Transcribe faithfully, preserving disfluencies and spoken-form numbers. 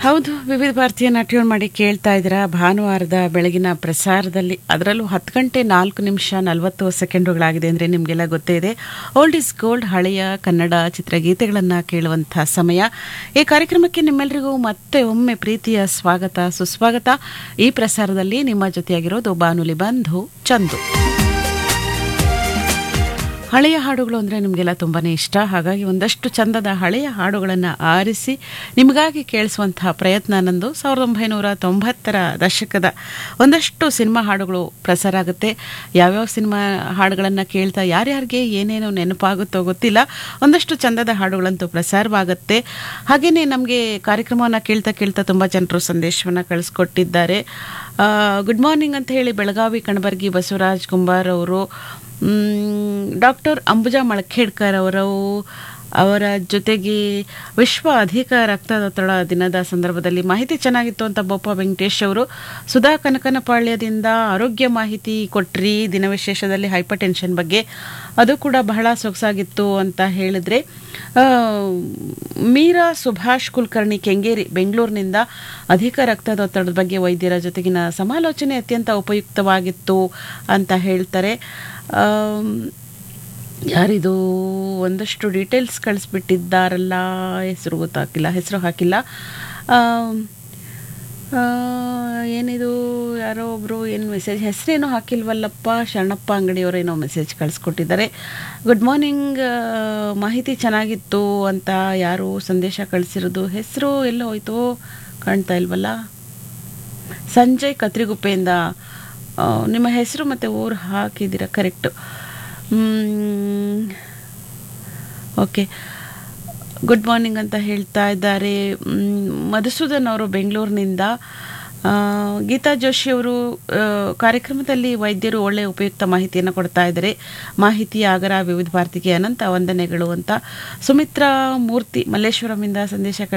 ಹೌದು, ವಿವಿಧ ಭಾರತೀಯನ ಟ್ಯೂನ್ ಮಾಡಿ ಕೇಳ್ತಾ ಇದ್ದೀರಾ. ಭಾನುವಾರದ ಬೆಳಗಿನ ಪ್ರಸಾರದಲ್ಲಿ ಅದರಲ್ಲೂ ಹತ್ತು ಗಂಟೆ ನಾಲ್ಕು ನಿಮಿಷ ನಲವತ್ತು ಸೆಕೆಂಡುಗಳಾಗಿದೆ ಅಂದರೆ ನಿಮಗೆಲ್ಲ ಗೊತ್ತೇ ಇದೆ. ಓಲ್ಡ್ ಇಸ್ ಗೋಲ್ಡ್, ಹಳೆಯ ಕನ್ನಡ ಚಿತ್ರಗೀತೆಗಳನ್ನು ಕೇಳುವಂಥ ಸಮಯ. ಈ ಕಾರ್ಯಕ್ರಮಕ್ಕೆ ನಿಮ್ಮೆಲ್ಲರಿಗೂ ಮತ್ತೆ ಒಮ್ಮೆ ಪ್ರೀತಿಯ ಸ್ವಾಗತ, ಸುಸ್ವಾಗತ. ಈ ಪ್ರಸಾರದಲ್ಲಿ ನಿಮ್ಮ ಜೊತೆಯಾಗಿರೋದು ಬಾನುಲಿ ಬಂಧು ಚಂದು. ಹಳೆಯ ಹಾಡುಗಳು ಅಂದರೆ ನಿಮಗೆಲ್ಲ ತುಂಬಾ ಇಷ್ಟ. ಹಾಗಾಗಿ ಒಂದಷ್ಟು ಚಂದದ ಹಳೆಯ ಹಾಡುಗಳನ್ನು ಆರಿಸಿ ನಿಮಗಾಗಿ ಕೇಳಿಸುವಂತಹ ಪ್ರಯತ್ನ ನಂದು. ಸಾವಿರದ ಒಂಬೈನೂರ ತೊಂಬತ್ತರ ದಶಕದ ಒಂದಷ್ಟು ಸಿನಿಮಾ ಹಾಡುಗಳು ಪ್ರಸಾರ ಆಗುತ್ತೆ. ಯಾವ್ಯಾವ ಸಿನಿಮಾ ಹಾಡುಗಳನ್ನು ಕೇಳ್ತಾ ಯಾರ್ಯಾರಿಗೆ ಏನೇನೋ ನೆನಪಾಗುತ್ತೋ ಗೊತ್ತಿಲ್ಲ, ಒಂದಷ್ಟು ಚಂದದ ಹಾಡುಗಳಂತೂ ಪ್ರಸಾರವಾಗುತ್ತೆ. ಹಾಗೆಯೇ ನಮಗೆ ಕಾರ್ಯಕ್ರಮವನ್ನು ಕೇಳ್ತಾ ಕೇಳ್ತಾ ತುಂಬ ಜನರು ಸಂದೇಶವನ್ನು ಕಳಿಸ್ಕೊಟ್ಟಿದ್ದಾರೆ. ಗುಡ್ ಮಾರ್ನಿಂಗ್ ಅಂತ ಹೇಳಿ ಬೆಳಗಾವಿ ಕಣಬರ್ಗಿ ಬಸವರಾಜ್ ಕುಂಬಾರ್ ಅವರು, ಡಾಕ್ಟರ್ ಅಂಬುಜಾ ಮಳಖೇಡ್ಕರ್ ಅವರು, ಅವರ ಜೊತೆಗೆ ವಿಶ್ವ ಅಧಿಕ ರಕ್ತದೊತ್ತಡ ದಿನದ ಸಂದರ್ಭದಲ್ಲಿ ಮಾಹಿತಿ ಚೆನ್ನಾಗಿತ್ತು ಅಂತ ಬೋಪ ವೆಂಕಟೇಶ್ ಅವರು, ಸುಧಾ ಕನಕನಪಾಳ್ಯದಿಂದ ಆರೋಗ್ಯ ಮಾಹಿತಿ ಕೊಟ್ರಿ ದಿನ ವಿಶೇಷದಲ್ಲಿ ಹೈಪರ್ ಟೆನ್ಷನ್ ಬಗ್ಗೆ, ಅದು ಕೂಡ ಬಹಳ ಸೊಗಸಾಗಿತ್ತು ಅಂತ ಹೇಳಿದ್ರೆ. ಮೀರಾ ಸುಭಾಷ್ ಕುಲಕರ್ಣಿ ಕೆಂಗೇರಿ ಬೆಂಗಳೂರಿನಿಂದ ಅಧಿಕ ರಕ್ತದೊತ್ತಡದ ಬಗ್ಗೆ ವೈದ್ಯರ ಜೊತೆಗಿನ ಸಮಾಲೋಚನೆ ಅತ್ಯಂತ ಉಪಯುಕ್ತವಾಗಿತ್ತು ಅಂತ ಹೇಳ್ತಾರೆ. ಯಾರಿದು ಒಂದಷ್ಟು ಡೀಟೇಲ್ಸ್ ಕಳಿಸ್ಬಿಟ್ಟಿದ್ದಾರಲ್ಲ, ಹೆಸರು ಗೊತ್ತಾಗಿಲ್ಲ, ಹೆಸರು ಹಾಕಿಲ್ಲ. ಏನಿದು ಯಾರೋ ಒಬ್ಬರು ಏನು ಮೆಸೇಜ್, ಹೆಸರೇನೋ ಹಾಕಿಲ್ವಲ್ಲಪ್ಪ, ಶರಣಪ್ಪ ಅಂಗಡಿಯವರೇನೋ ಮೆಸೇಜ್ ಕಳಿಸ್ಕೊಟ್ಟಿದ್ದಾರೆ. ಗುಡ್ ಮಾರ್ನಿಂಗ್, ಮಾಹಿತಿ ಚೆನ್ನಾಗಿತ್ತು ಅಂತ ಯಾರು ಸಂದೇಶ ಕಳಿಸಿರೋದು, ಹೆಸರು ಎಲ್ಲ ಹೋಯ್ತು ಕಾಣ್ತಾ ಇಲ್ವಲ್ಲ. ಸಂಜಯ್ ಕತ್ರಿಗುಪ್ಪೆಯಿಂದ ನಿಮ್ಮ ಹೆಸರು ಮತ್ತು ಊರು ಹಾಕಿದ್ದೀರಾ, ಕರೆಕ್ಟು. ಓಕೆ, ಗುಡ್ ಮಾರ್ನಿಂಗ್ ಅಂತ ಹೇಳ್ತಾ ಇದ್ದಾರೆ. ಮಧುಸೂದನ್ ಅವರು ಬೆಂಗಳೂರಿನಿಂದ. ಗೀತಾ ಜೋಶಿ ಅವರು ಕಾರ್ಯಕ್ರಮದಲ್ಲಿ ವೈದ್ಯರು ಒಳ್ಳೆಯ ಉಪಯುಕ್ತ ಮಾಹಿತಿಯನ್ನು ಕೊಡ್ತಾ ಇದ್ದಾರೆ, ಮಾಹಿತಿ ಆಗರ ವಿವಿಧ ಭಾರತಿಗೆ ಅನಂತ ವಂದನೆಗಳು ಅಂತ. ಸುಮಿತ್ರಾ ಮೂರ್ತಿ ಮಲ್ಲೇಶ್ವರಮಿಂದ ಸಂದೇಶ